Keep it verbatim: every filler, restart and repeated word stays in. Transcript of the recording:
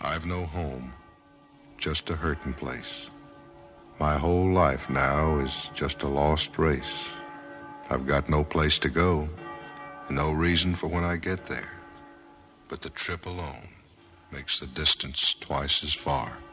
I've no home, just a hurting place. My whole life now is just a lost race. I've got no place to go, and no reason for when I get there. But the trip alone makes the distance twice as far.